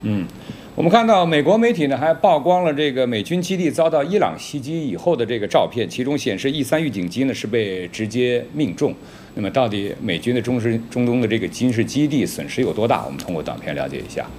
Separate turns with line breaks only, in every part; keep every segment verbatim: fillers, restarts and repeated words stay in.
嗯，我们看到美国媒体呢还曝光了这个美军基地遭到伊朗袭击以后的这个照片，其中显示 E 三预警机呢是被直接命中。那么到底美军的中事中东的这个军事基地损失有多大？我们通过短片了解一下。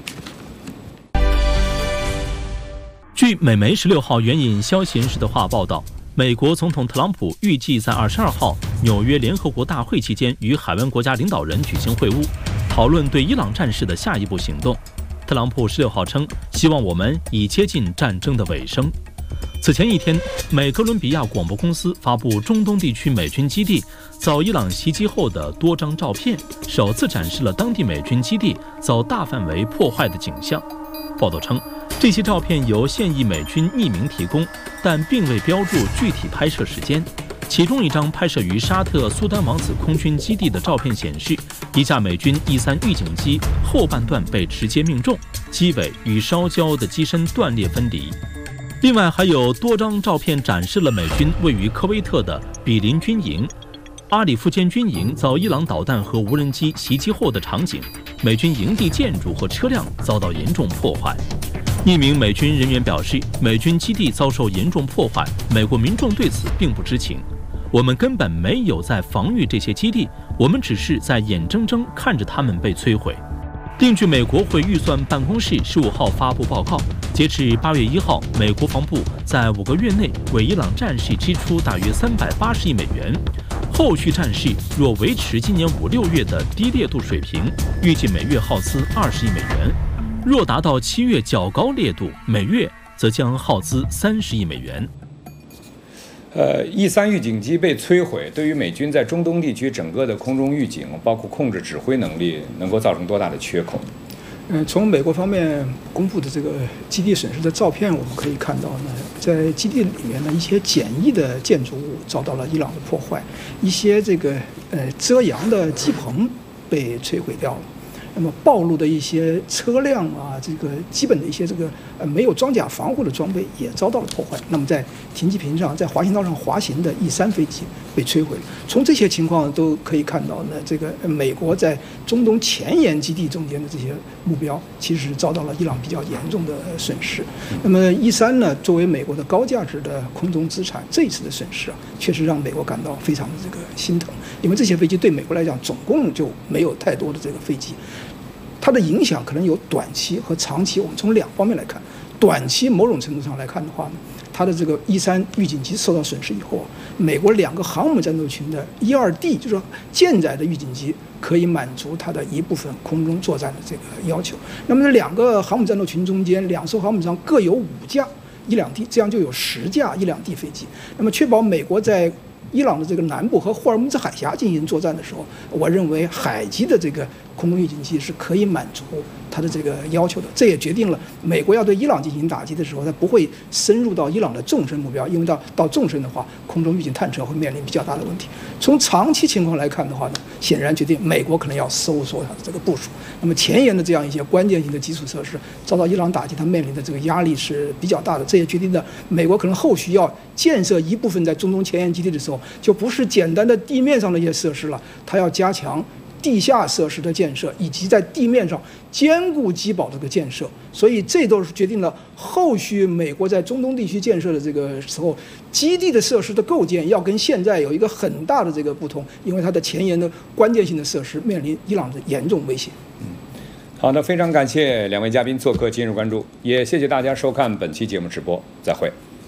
据美媒十六号援引消息人士的话报道，美国总统特朗普预计在二十二号纽约联合国大会期间与海湾国家领导人举行会晤，讨论对伊朗战事的下一步行动。特朗普十六号称，希望我们已接近战争的尾声。此前一天，美哥伦比亚广播公司发布中东地区美军基地遭伊朗袭击后的多张照片，首次展示了当地美军基地遭大范围破坏的景象。报道称，这些照片由现役美军匿名提供，但并未标注具体拍摄时间。其中一张拍摄于沙特苏丹王子空军基地的照片显示，一架美军 E 三预警机后半段被直接命中，机尾与烧焦的机身断裂分离。另外还有多张照片展示了美军位于科威特的比林军营、阿里夫坚军营遭伊朗导弹和无人机袭击后的场景，美军营地建筑和车辆遭到严重破坏。一名美军人员表示，美军基地遭受严重破坏，美国民众对此并不知情。我们根本没有在防御这些基地，我们只是在眼睁睁看着他们被摧毁。另据美国会预算办公室十五号发布报告，截至八月一号，美国防部在五个月内为伊朗战事支出大约三百八十亿美元。后续战事若维持今年五六月的低烈度水平，预计每月耗资二十亿美元；若达到七月较高烈度，每月则将耗资三十亿美元。
呃 ，E 三预警机被摧毁，对于美军在中东地区整个的空中预警，包括控制指挥能力，能够造成多大的缺口？
嗯，从美国方面公布的这个基地损失的照片，我们可以看到呢，在基地里面呢，一些简易的建筑物遭到了伊朗的破坏，一些这个呃遮阳的机棚被摧毁掉了。那么暴露的一些车辆啊，这个基本的一些这个呃没有装甲防护的装备也遭到了破坏。那么在停机坪上，在滑行道上滑行的 E 三飞机被摧毁。从这些情况都可以看到呢，这个美国在中东前沿基地中间的这些目标，其实遭到了伊朗比较严重的损失。那么 E 三呢，作为美国的高价值的空中资产，这一次的损失啊，确实让美国感到非常的这个心疼，因为这些飞机对美国来讲，总共就没有太多的这个飞机。它的影响可能有短期和长期，我们从两方面来看。短期某种程度上来看的话呢，它的这个 E 三预警机受到损失以后，美国两个航母战斗群的 E 二 D， 就是说舰载的预警机，可以满足它的一部分空中作战的这个要求。那么这两个航母战斗群中间，两艘航母上各有五架伊两 D， 这样就有十架伊两 D 飞机。那么确保美国在伊朗的这个南部和霍尔木兹海峡进行作战的时候，我认为海基的这个空中预警机是可以满足它的这个要求的。这也决定了美国要对伊朗进行打击的时候，它不会深入到伊朗的纵深目标，因为到到纵深的话，空中预警探测会面临比较大的问题。从长期情况来看的话呢，显然决定美国可能要收缩它的这个部署。那么前沿的这样一些关键性的基础设施遭到伊朗打击，它面临的这个压力是比较大的。这也决定了美国可能后续要建设一部分在中东前沿基地的时候，就不是简单的地面上的一些设施了，它要加强地下设施的建设，以及在地面上兼顾机保这个建设。所以这都是决定了后续美国在中东地区建设的这个时候，基地的设施的构建要跟现在有一个很大的这个不同，因为它的前沿的关键性的设施面临伊朗的严重威胁。
嗯，好的，非常感谢两位嘉宾做客今日关注，也谢谢大家收看本期节目直播，再会。